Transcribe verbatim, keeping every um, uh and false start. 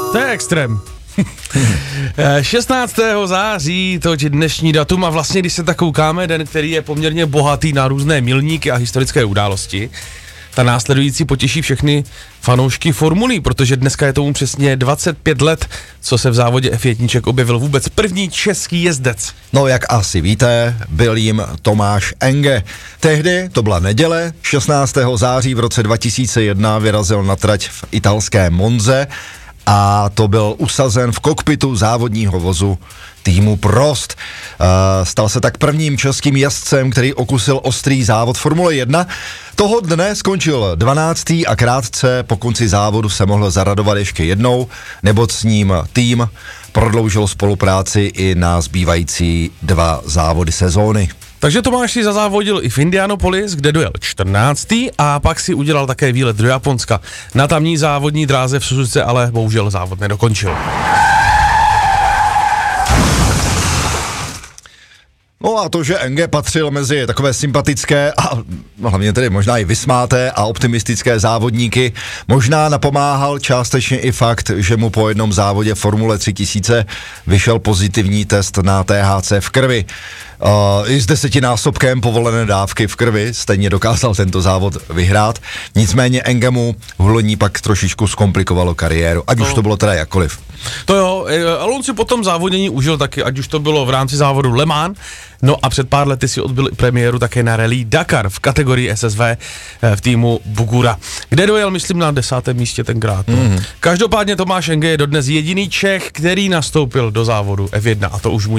To je extrém. šestnáctého září, to je dnešní datum a vlastně, když se tak koukáme, den, který je poměrně bohatý na různé milníky a historické události, ta následující potěší všechny fanoušky formulí, protože dneska je tomu přesně dvacet pět let, co se v závodě ef jedna objevil vůbec první český jezdec. No, jak asi víte, byl jim Tomáš Enge. Tehdy, to byla neděle, šestnáctého září v roce dva tisíce jedna vyrazil na trať v italské Monze a to byl usazen v kokpitu závodního vozu týmu Prost. Uh, stal se tak prvním českým jezdcem, který okusil ostrý závod Formule jedna. Toho dne skončil dvanáctý a krátce po konci závodu se mohl zaradovat ještě jednou, neboť s ním tým prodloužil spolupráci i na zbývající dva závody sezóny. Takže Tomáš si zazávodil i v Indianapolis, kde dojel čtrnáctý a pak si udělal také výlet do Japonska. Na tamní závodní dráze v Suzuce ale bohužel závod nedokončil. No a to, že Enge patřil mezi takové sympatické a hlavně tedy možná i vysmáté a optimistické závodníky, možná napomáhal částečně i fakt, že mu po jednom závodě Formule tři tisíce vyšel pozitivní test na té há cé v krvi. Uh, I s desetinásobkem povolené dávky v krvi stejně dokázal tento závod vyhrát, nicméně Engemu v loni pak trošičku zkomplikovalo kariéru, ať už to bylo teda jakkoliv. To jo, ale on si potom závodění užil taky, ať už to bylo v rámci závodu Le Mans, no a před pár lety si odbyl premiéru také na Rallye Dakar v kategorii es es vé v týmu Bugura, kde dojel, myslím, na desátém místě tenkrát. No. Mm. Každopádně Tomáš Enge je dodnes jediný Čech, který nastoupil do závodu ef jedna a to už mu